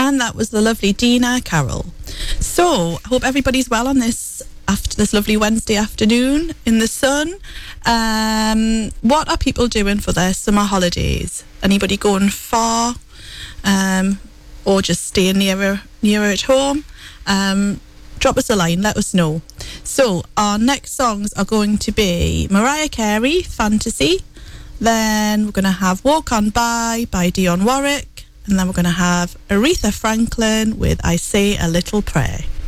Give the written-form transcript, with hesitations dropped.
And that was the lovely Dina Carroll. So, I hope everybody's well on this after this lovely Wednesday afternoon in the sun. What are people doing for their summer holidays? Anybody going far? Or just staying nearer at home? Drop us a line, let us know. So, our next songs are going to be Mariah Carey, Fantasy. Then we're going to have Walk On By Dionne Warwick. And then we're going to have Aretha Franklin with I Say a Little Prayer.